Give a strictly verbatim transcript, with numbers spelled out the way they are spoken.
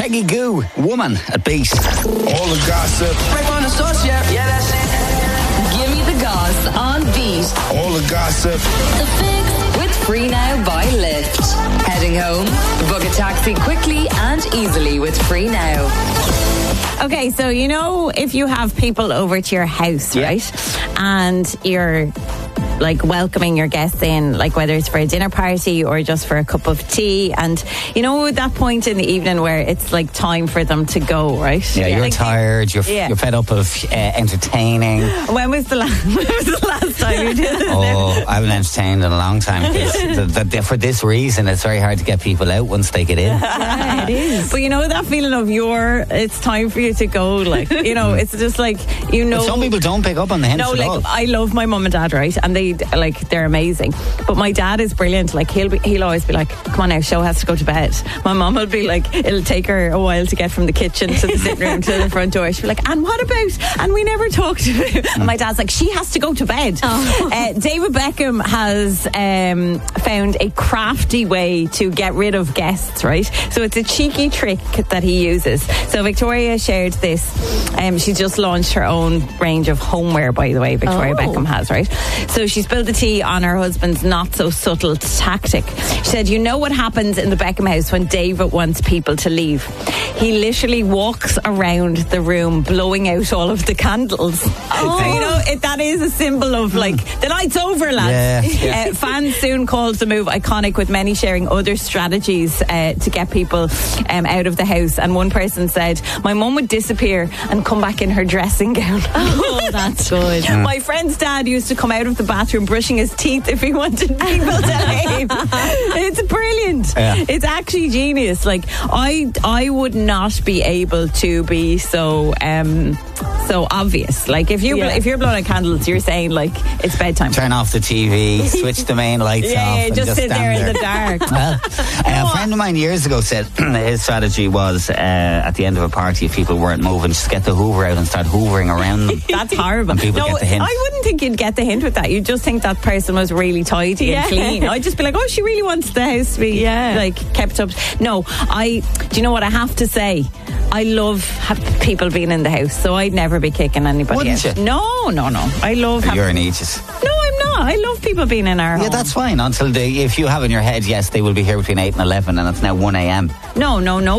Peggy Goo, Woman at Beat. All the gossip. Right on the source, yeah, yeah, that's it. Give me the goss on Beat. All the gossip. The Fix with Free Now by Lyft. Heading home? Book a taxi quickly and easily with Free Now. Okay, so you know if you have people over to your house, Yeah. right? And you're like welcoming your guests in, like whether it's for a dinner party or just for a cup of tea, and you know that point in the evening where it's like time for them to go, right? Yeah, you're Like, tired, you're, yeah. you're fed up of uh, entertaining. When was the last? When was the last time you did this? Oh, I haven't entertained in a long time. 'Cause the, the, for this reason, it's very hard to get people out once they get in. Yeah, it is. But you know that feeling of your, it's time for you to go. Like, you know, it's just like, you know. But some people don't pick up on the hints No, at like all. I love my mum and dad, right? And they like they're amazing. But my dad is brilliant. Like he'll be, he'll always be like, "Come on now, show has to go to bed." My mum will be like, it'll take her a while to get from the kitchen to the sitting room to the front door. She'll be like, "And what about?" And we never talked about it. And my dad's like, "She has to go to bed." Oh. Uh, David Beckham has um, found a crafty way to get rid of guests, right? So it's a cheeky trick that he uses. So Victoria shared this. Um, she's just launched her own range of homeware, by the way. Victoria Oh. Beckham has, right? So she spilled the tea on her husband's not so subtle tactic. She said, "You know what happens in the Beckham house when David wants people to leave? He literally walks around the room blowing out all of the candles." Oh. So, you know, it, that is a symbol of like, the night's over, lads. Yeah, yeah. Uh, fans soon called the move iconic, with many sharing other strategies uh, to get people um, out of the house. And one person said, "My mum would disappear and come back in her dressing gown." Oh, that's good. My friend's dad used to come out of the bathroom brushing his teeth if he wanted people to leave. It's brilliant. Yeah. It's actually genius. Like I, I would not be able to be so, um, so obvious. Like if you, Yeah. if you're blowing out candles, you're saying like it's bedtime. Turn off the T V, switch the main lights Yeah, off, yeah, and just, just sit stand there, there in the dark. Well, a friend of mine years ago said his strategy was uh, at the end of a party, if people weren't moving, just get the Hoover out and start hoovering around them. That's horrible. And people no, get the hint. I wouldn't think you'd get the hint with that. You'd just think that person was really tidy Yeah. and clean. I'd just be like, oh, she really wants the house to be Yeah. like kept up. No, I. Do you know what I have to say? I love have people being in the house, so I'd never be kicking anybody Wouldn't out. you? No, no, no. I love. having- You're an aegis. No, I'm not. I love people being in our Yeah, home. that's fine. Until they, if you have in your head, yes, they will be here between eight and eleven, and it's now one a.m. No, no, no.